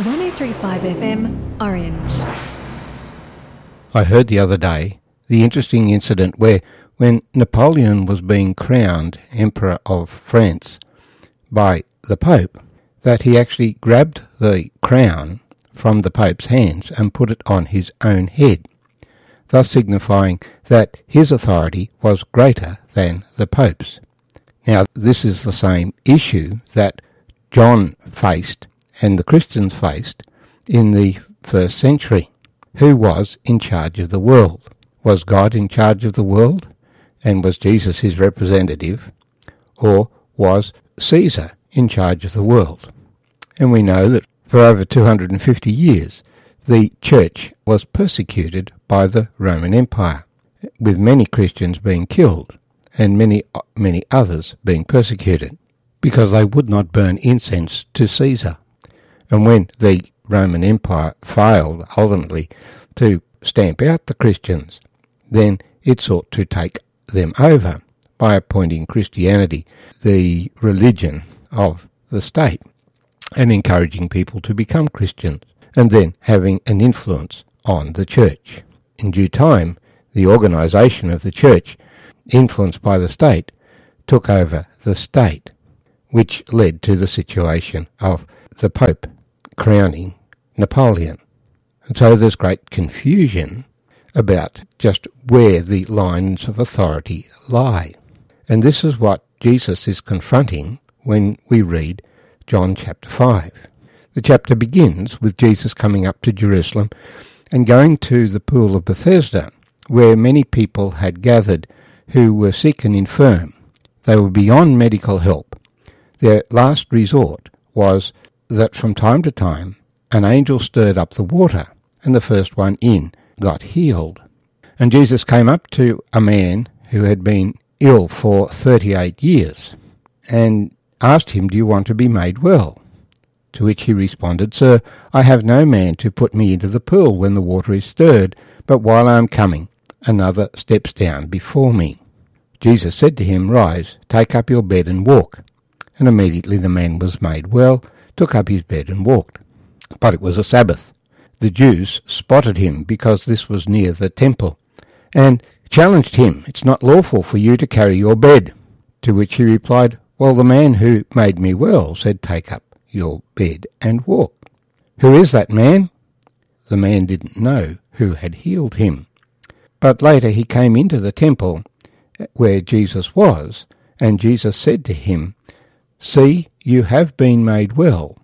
103.5 FM, Orange. I heard the other day the interesting incident where, when Napoleon was being crowned Emperor of France by the Pope, that he actually grabbed the crown from the Pope's hands and put it on his own head, thus signifying that his authority was greater than the Pope's. Now, this is the same issue that John faced and the Christians faced in the first century. Who was in charge of the world? Was God in charge of the world? And was Jesus his representative? Or was Caesar in charge of the world? And we know that for over 250 years, the church was persecuted by the Roman Empire, with many Christians being killed and many others being persecuted, because they would not burn incense to Caesar. And when the Roman Empire failed ultimately to stamp out the Christians, then it sought to take them over by appointing Christianity the religion of the state and encouraging people to become Christians, and then having an influence on the church. In due time, the organisation of the church, influenced by the state, took over the state, which led to the situation of the Pope crowning Napoleon. And so there's great confusion about just where the lines of authority lie. And this is what Jesus is confronting when we read John chapter 5. The chapter begins with Jesus coming up to Jerusalem and going to the pool of Bethesda, where many people had gathered who were sick and infirm. They were beyond medical help. Their last resort was that from time to time an angel stirred up the water, and the first one in got healed. And Jesus came up to a man who had been ill for 38 years, and asked him, "Do you want to be made well?" To which he responded, "Sir, I have no man to put me into the pool when the water is stirred, but while I am coming, another steps down before me." Jesus said to him, "Rise, take up your bed and walk." And immediately the man was made well, took up his bed and walked. But it was a Sabbath. The Jews spotted him because this was near the temple, and challenged him, "It's not lawful for you to carry your bed." To which he replied, "Well, the man who made me well said, 'Take up your bed and walk.'" "Who is that man?" The man didn't know who had healed him. But later he came into the temple where Jesus was, and Jesus said to him, "See, you have been made well.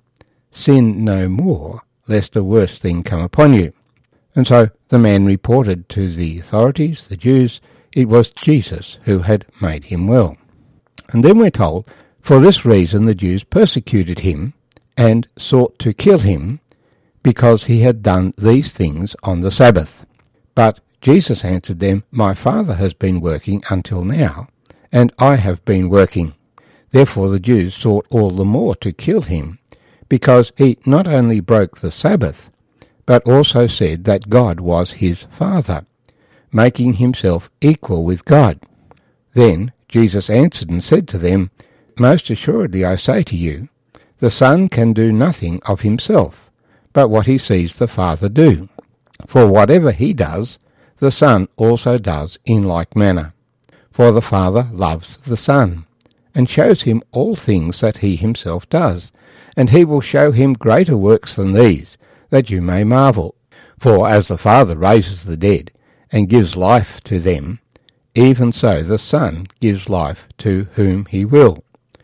Sin no more, lest a worse thing come upon you." And so the man reported to the authorities, the Jews, it was Jesus who had made him well. And then we're told, for this reason the Jews persecuted him and sought to kill him, because he had done these things on the Sabbath. But Jesus answered them, "My Father has been working until now, and I have been working." Therefore the Jews sought all the more to kill him, because he not only broke the Sabbath, but also said that God was his Father, making himself equal with God. Then Jesus answered and said to them, "Most assuredly I say to you, the Son can do nothing of himself, but what he sees the Father do. For whatever he does, the Son also does in like manner. For the Father loves the Son, and shows him all things that he himself does, and he will show him greater works than these, that you may marvel. For as the Father raises the dead, and gives life to them, even so the Son gives life to whom he will.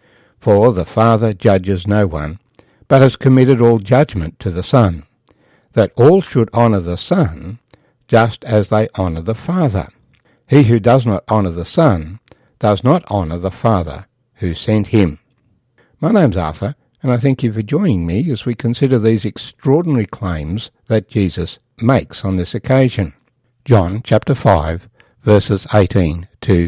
For the Father judges no one, but has committed all judgment to the Son, that all should honour the Son, just as they honour the Father. He who does not honour the Son does not honour the Father who sent him." My name's Arthur, and I thank you for joining me as we consider these extraordinary claims that Jesus makes on this occasion. John chapter 5, verses 18 to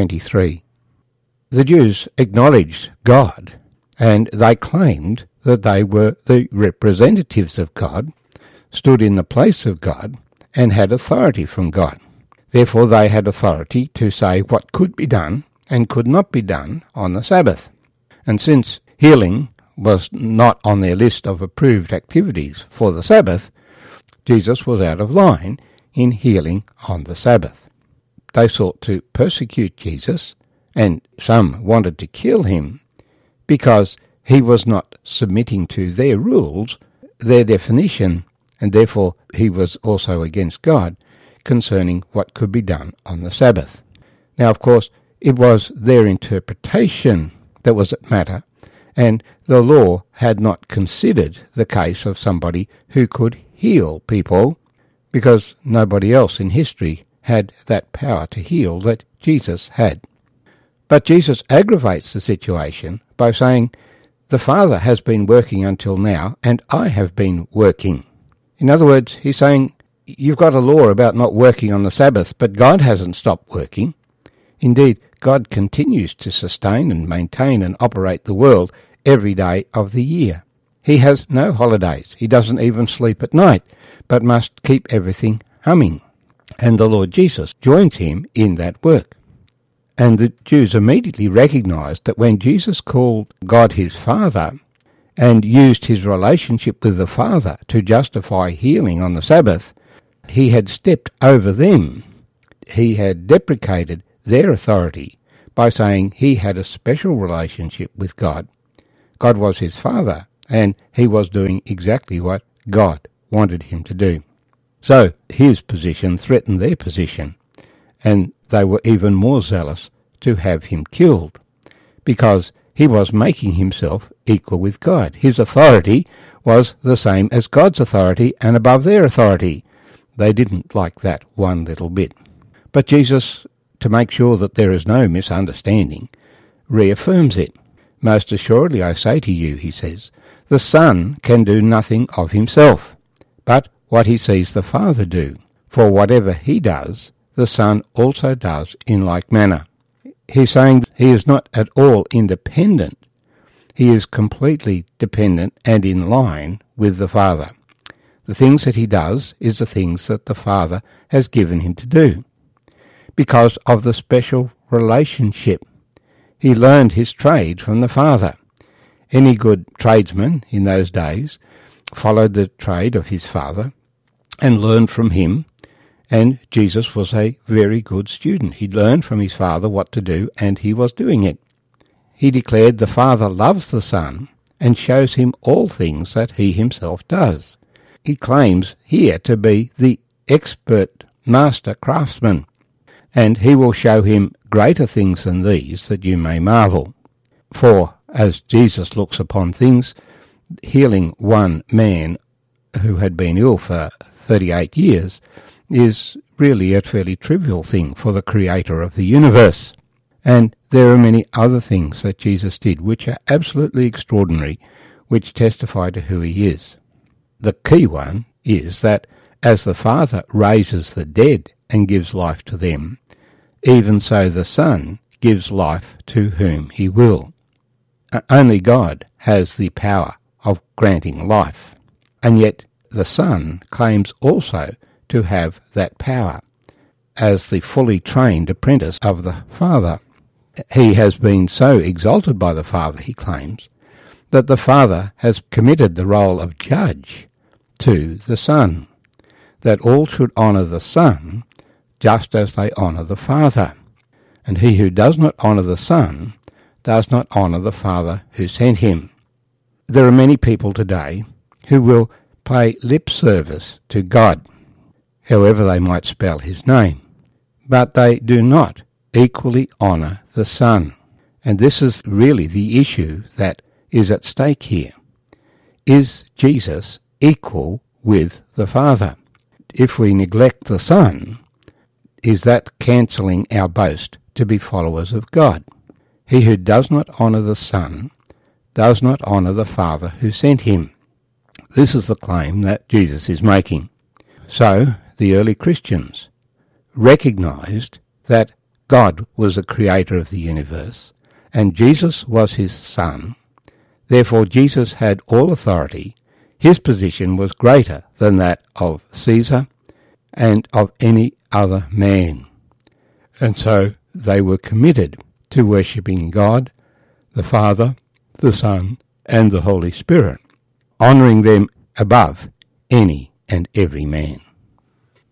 23. The Jews acknowledged God, and they claimed that they were the representatives of God, stood in the place of God, and had authority from God. Therefore they had authority to say what could be done and could not be done on the Sabbath. And since healing was not on their list of approved activities for the Sabbath, Jesus was out of line in healing on the Sabbath. They sought to persecute Jesus, and some wanted to kill him because he was not submitting to their rules, their definition, and therefore he was also against God concerning what could be done on the Sabbath. Now, of course, it was their interpretation that was at matter, and the law had not considered the case of somebody who could heal people, because nobody else in history had that power to heal that Jesus had. But Jesus aggravates the situation by saying, "The Father has been working until now, and I have been working." In other words, he's saying, you've got a law about not working on the Sabbath, but God hasn't stopped working. Indeed, God continues to sustain and maintain and operate the world every day of the year. He has no holidays. He doesn't even sleep at night, but must keep everything humming. And the Lord Jesus joins him in that work. And the Jews immediately recognized that when Jesus called God his Father and used his relationship with the Father to justify healing on the Sabbath, he had stepped over them. He had deprecated their authority by saying he had a special relationship with God. God was his Father, and he was doing exactly what God wanted him to do. So his position threatened their position, and they were even more zealous to have him killed, because he was making himself equal with God. His authority was the same as God's authority and above their authority. They didn't like that one little bit. But Jesus, to make sure that there is no misunderstanding, reaffirms it. "Most assuredly I say to you," he says, "the Son can do nothing of himself, but what he sees the Father do. For whatever he does, the Son also does in like manner." He's saying he is not at all independent. He is completely dependent and in line with the Father. The things that he does is the things that the Father has given him to do, because of the special relationship. He learned his trade from the Father. Any good tradesman in those days followed the trade of his Father and learned from him, and Jesus was a very good student. He learned from his Father what to do, and he was doing it. He declared the Father loves the Son and shows him all things that he himself does. He claims here to be the expert master craftsman, and he will show him greater things than these, that you may marvel. For as Jesus looks upon things, healing one man who had been ill for 38 years is really a fairly trivial thing for the Creator of the universe. And there are many other things that Jesus did which are absolutely extraordinary, which testify to who he is. The key one is that as the Father raises the dead and gives life to them, even so the Son gives life to whom he will. Only God has the power of granting life, and yet the Son claims also to have that power as the fully trained apprentice of the Father. He has been so exalted by the Father, he claims, that the Father has committed the role of judge to the Son, that all should honour the Son just as they honour the Father. And he who does not honour the Son does not honour the Father who sent him. There are many people today who will pay lip service to God, however they might spell his name, but they do not equally honour the Son. And this is really the issue that is at stake here. Is Jesus equal with the Father? If we neglect the Son, is that cancelling our boast to be followers of God? He who does not honour the Son does not honour the Father who sent him. This is the claim that Jesus is making. So the early Christians recognized that God was the creator of the universe, and Jesus was his Son. Therefore Jesus had all authority. His position was greater than that of Caesar and of any other man. And so they were committed to worshipping God, the Father, the Son, and the Holy Spirit, honouring them above any and every man.